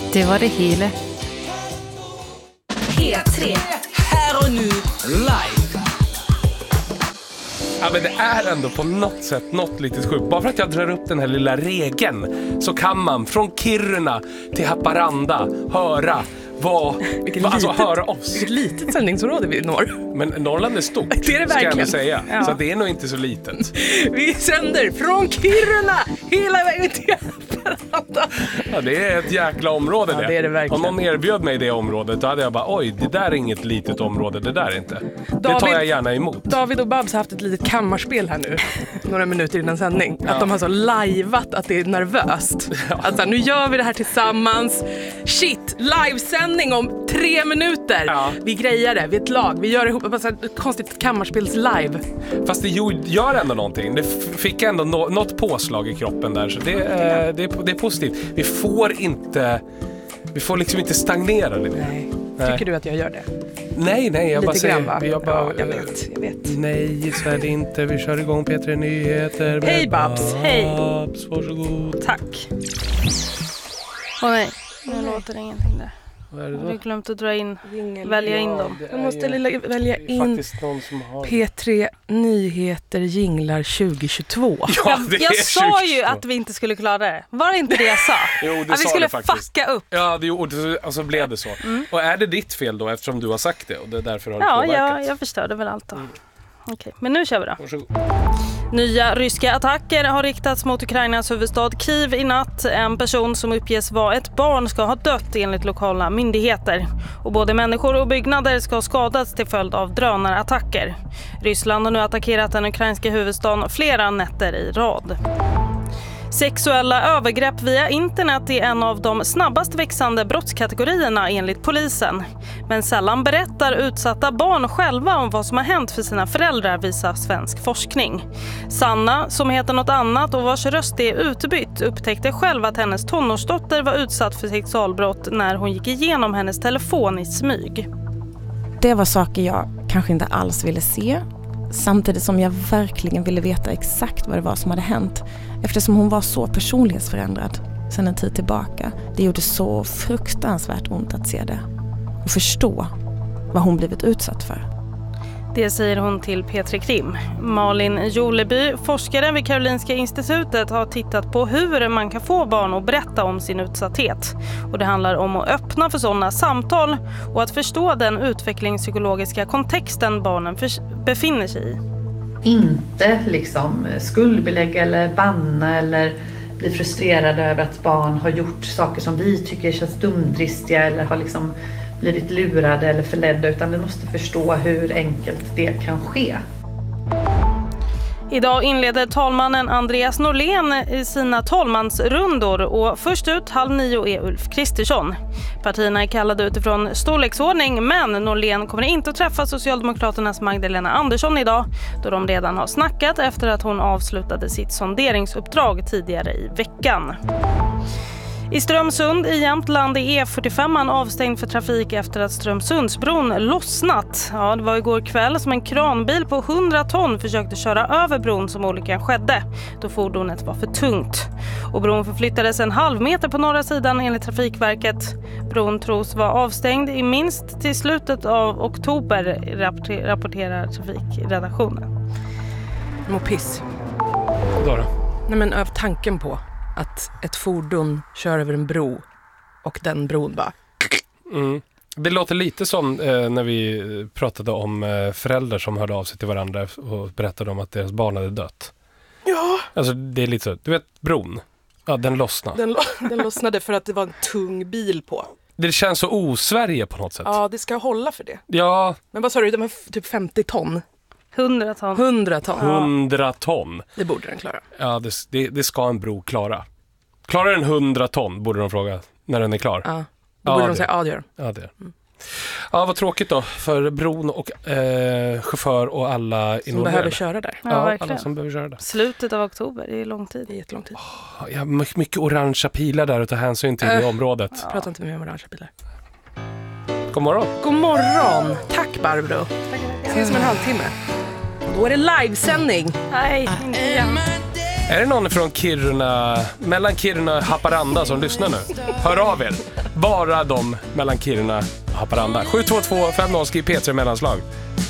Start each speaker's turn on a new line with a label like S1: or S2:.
S1: Det var det hela.
S2: P3. Här och nu.
S3: Live. Ja, men det är ändå på något sätt något lite sjukt. Bara för att jag drar upp den här lilla regeln så kan man från Kiruna till Haparanda höra höra oss.
S4: Vilket litet sändningsområde vi når.
S3: Men Norrland är stort,
S4: det är det verkligen.
S3: ska jag säga.
S4: Ja.
S3: Så det är nog inte så litet.
S4: Vi sänder från Kiruna hela vägen till Haparanda.
S3: Ja, det är ett jäkla område det.
S4: Ja, det är det verkligen.
S3: Om någon erbjöd mig det området, då hade jag bara, oj, det där är inget litet område, det där är inte. Det tar jag gärna emot.
S4: David och Babs har haft ett litet kammarspel här nu, några minuter innan sändning. Ja. Att de har så lajvat att det är nervöst. Ja. Alltså, nu gör vi det här tillsammans. Shit, livesändning om 3 minuter. Ja. Vi grejar det, vi är ett lag. Vi gör ihop ett konstigt kammarspels live. Fast det
S3: gör ändå någonting. Det fick ändå något påslag i kroppen där. Så det är positivt. Vi får liksom inte stagnera lite.
S4: Nej. Tycker du att jag gör det?
S3: Nej, jag
S4: lite
S3: bara säger...
S4: Jag vet.
S3: Nej, så är det inte. Vi kör igång P3 Nyheter.
S4: Hej Babs, hej.
S3: Babs, varsågod.
S2: Tack. Åh nej, nu låter det ingenting där.
S3: Vad är det då?
S2: Jag har glömt att välja in dem.
S4: Jag måste välja in P3 Nyheter jinglar 2022.
S3: Ja,
S2: jag sa ju att vi inte skulle klara det. Var det inte det jag sa?
S3: Jo, det
S2: att vi skulle fucka upp.
S3: Ja, och så blev det så. Och är det ditt fel då eftersom du har sagt det och det därför har det påverkat?
S2: Ja, jag förstörde väl allt då. Okej, men nu kör vi då. Varsågod. Nya ryska attacker har riktats mot Ukrainas huvudstad Kiev i natt. En person som uppges vara ett barn ska ha dött enligt lokala myndigheter. Och både människor och byggnader ska ha skadats till följd av drönarattacker. Ryssland har nu attackerat den ukrainska huvudstaden flera nätter i rad. Sexuella övergrepp via internet är en av de snabbast växande brottskategorierna enligt polisen. Men sällan berättar utsatta barn själva om vad som har hänt för sina föräldrar, visar svensk forskning. Sanna, som heter något annat och vars röst är utbytt, upptäckte själv att hennes tonårsdotter var utsatt för sexualbrott när hon gick igenom hennes telefon i smyg.
S5: Det var saker jag kanske inte alls ville se. Samtidigt som jag verkligen ville veta exakt vad det var som hade hänt. Eftersom hon var så personlighetsförändrad sedan en tid tillbaka. Det gjorde så fruktansvärt ont att se det. Och förstå vad hon blivit utsatt för.
S2: Det säger hon till P3 Krim. Malin Joleby, forskare vid Karolinska institutet, har tittat på hur man kan få barn att berätta om sin utsatthet. Och det handlar om att öppna för sådana samtal och att förstå den utvecklingspsykologiska kontexten barnen befinner sig i.
S6: Inte liksom skuldbelägga eller banna eller bli frustrerade över att barn har gjort saker som vi tycker känns dumdristiga eller har liksom blivit lurade eller förledda, utan vi måste förstå hur enkelt det kan ske.
S2: Idag inleder talmannen Andreas Norlén i sina talmansrundor och först ut 8:30 är Ulf Kristersson. Partierna är kallade utifrån storleksordning, men Norlén kommer inte att träffa Socialdemokraternas Magdalena Andersson idag då de redan har snackat efter att hon avslutade sitt sonderingsuppdrag tidigare i veckan. I Strömsund i Jämtland är E45 avstängd för trafik efter att Strömsundsbron lossnat. Ja, det var igår kväll som en kranbil på 100 ton försökte köra över bron som olyckan skedde, då fordonet var för tungt. Och bron förflyttades en halv meter på norra sidan enligt Trafikverket. Bron tros vara avstängd i minst till slutet av oktober, rapporterar trafikredaktionen.
S4: Mopiss.
S3: Då?
S4: Nej, men över tanken på att ett fordon kör över en bro och den bron bara...
S3: Det låter lite som när vi pratade om föräldrar som hörde av sig till varandra och berättade om att deras barn hade dött.
S4: Ja.
S3: Alltså det är lite så, du vet bron, ja, den lossnade.
S4: Den lossnade för att det var en tung bil på.
S3: Det känns så osverige på något sätt.
S4: Ja, det ska hålla för det.
S3: Ja.
S4: Men vad sa du, det var typ 50 ton?
S2: 100 ton.
S4: 100 ton.
S3: 100 ton.
S4: Det borde den klara.
S3: Ja, det ska en bro klara. Klarar den 100 ton, borde de fråga när den är klar.
S4: Ja, då borde de säga ja, det gör.
S3: Ja, det är. Ja, vad tråkigt då för bron och chaufför och alla
S4: som behöver köra där.
S3: Ja, alla som behöver köra där.
S2: Slutet av oktober, det är lång tid.
S4: Det är jättelång tid.
S3: Ja, mycket orangea pilar där att ta hänsyn till i området.
S4: Prata inte med om orangea pilar.
S3: God morgon.
S4: God morgon. Tack Barbro. Ses om en halvtimme. Då är det livesändning.
S2: Nej, inte igen.
S3: Är det någon från Kiruna, mellan Kiruna och Haparanda som lyssnar nu? Hör av er. Bara de mellan Kiruna och Haparanda. 722 50 skriv P3 mellanslag.